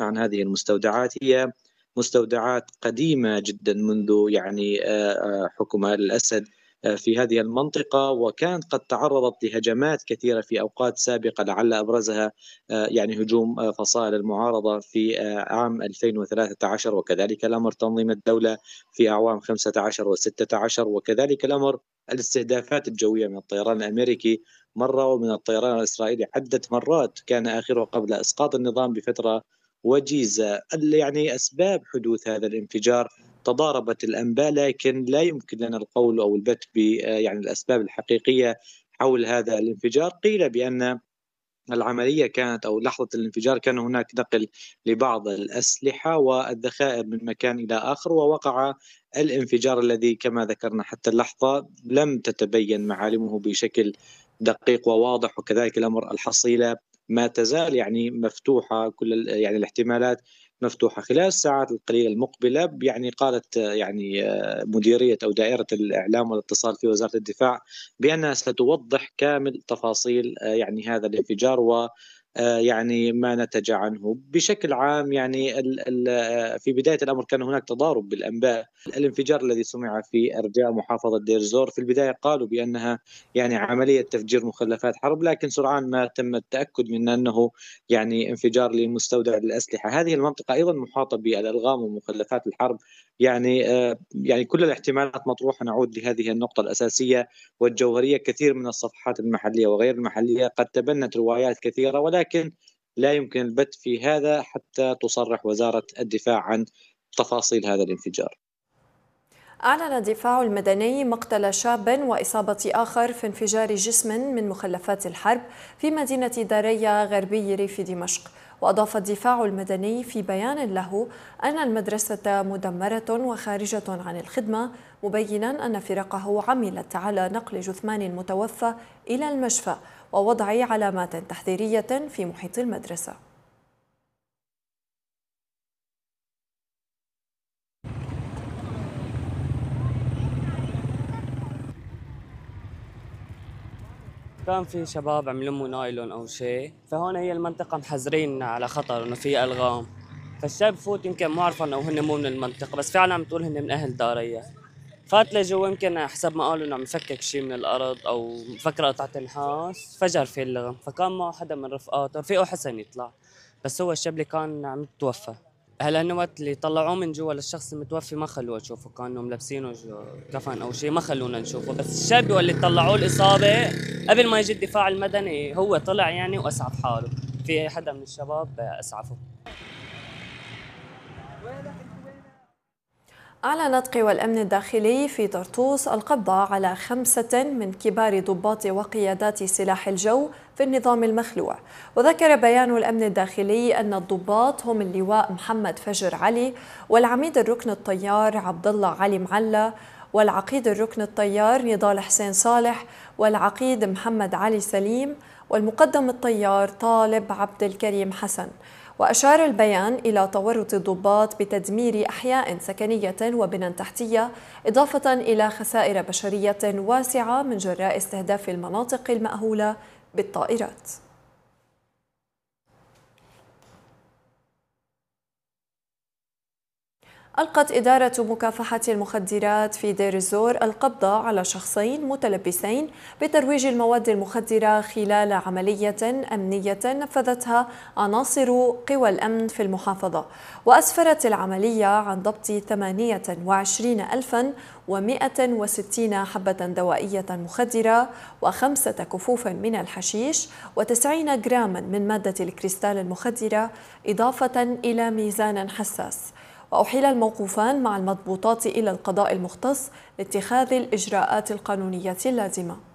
تحدثنا عن هذه المستودعات، هي مستودعات قديمة جدا منذ يعني حكم الأسد في هذه المنطقة، وكانت قد تعرضت لهجمات كثيرة في أوقات سابقة، لعل أبرزها يعني هجوم فصائل المعارضة في عام 2013، وكذلك الأمر تنظيم الدولة في أعوام 15 و16، وكذلك الأمر الاستهدافات الجوية من الطيران الأمريكي مرة ومن الطيران الإسرائيلي عدة مرات، كان آخرها قبل إسقاط النظام بفترة وجيزة. يعني أسباب حدوث هذا الانفجار تضاربت الأنباء، لكن لا يمكن لنا القول أو البت ب يعني الأسباب الحقيقية حول هذا الانفجار. قيل بأن العملية كانت أو لحظة الانفجار كان هناك نقل لبعض الأسلحة والذخائر من مكان إلى آخر، ووقع الانفجار الذي كما ذكرنا حتى اللحظة لم تتبين معالمه بشكل دقيق وواضح، وكذلك الأمر الحصيلة ما تزال يعني مفتوحة، كل يعني الاحتمالات مفتوحة. خلال الساعات القليلة المقبلة يعني قالت يعني مديرية أو دائرة الإعلام والاتصال في وزارة الدفاع بأنها ستوضح كامل تفاصيل يعني هذا الانفجار و يعني ما نتج عنه بشكل عام. يعني في بداية الأمر كان هناك تضارب بالأنباء. الانفجار الذي سمع في أرجاء محافظة دير الزور في البداية قالوا بأنها يعني عملية تفجير مخلفات حرب، لكن سرعان ما تم التأكد من أنه يعني انفجار لمستودع الأسلحة. هذه المنطقة أيضا محاطة بالألغام ومخلفات الحرب، يعني كل الاحتمالات مطروحة. نعود لهذه النقطة الأساسية والجوهرية، كثير من الصفحات المحلية وغير المحلية قد تبنت روايات كثيرة، ولكن لا يمكن البت في هذا حتى تصرح وزارة الدفاع عن تفاصيل هذا الانفجار. أعلن الدفاع المدني مقتل شاب وإصابة آخر في انفجار جسم من مخلفات الحرب في مدينة داريا غربي ريف دمشق. وأضاف الدفاع المدني في بيان له أن المدرسة مدمرة وخارجة عن الخدمة، مبينا أن فرقه عملت على نقل جثمان المتوفى إلى المشفى ووضع علامات تحذيرية في محيط المدرسة. كان في شباب عم يلموا نايلون او شيء، فهون هي المنطقه محذرين على خطر انه في الغام، فالشاب فوت يمكن مو عارف انه هن مو من المنطقه، بس فعلا عم تقول هن من اهل داريا. فات لجوا يمكن حسب ما قالوا انه عم يفكك شيء من الارض او مفكر قطعه نحاس، فجر في اللغم، فكان معه حدا من رفقاته رفيقه حسن يطلع، بس هو الشاب اللي كان عم يتوفى. هلا هن وقت اللي طلعوه من جوا للشخص المتوفي ما خلوه نشوفه، كانوا ملبسينه كفن او شيء، ما خلونا نشوفه. بس الشاب اللي طلعوه الاصابه قبل ما يجي الدفاع المدني هو طلع يعني واسعف حاله، في حدا من الشباب اسعفه. أعلنت قوى الأمن الداخلي في طرطوس القبض على 5 من كبار ضباط وقيادات سلاح الجو في النظام المخلوع. وذكر بيان الأمن الداخلي أن الضباط هم اللواء محمد فجر علي، والعميد الركن الطيار عبد الله علي معلى، والعقيد الركن الطيار نضال حسين صالح، والعقيد محمد علي سليم، والمقدم الطيار طالب عبد الكريم حسن. وأشار البيان إلى تورط الضباط بتدمير أحياء سكنية وبنى تحتية، إضافة إلى خسائر بشرية واسعة من جراء استهداف المناطق المأهولة بالطائرات. ألقت إدارة مكافحة المخدرات في دير الزور القبض على شخصين متلبسين بترويج المواد المخدرة خلال عملية أمنية نفذتها عناصر قوى الأمن في المحافظة. وأسفرت العملية عن ضبط 28,160 حبة دوائية مخدرة و5 كفوف من الحشيش و90 جراما من مادة الكريستال المخدرة، إضافة إلى ميزان حساس. وأحيل الموقوفان مع المضبوطات إلى القضاء المختص لاتخاذ الإجراءات القانونية اللازمة.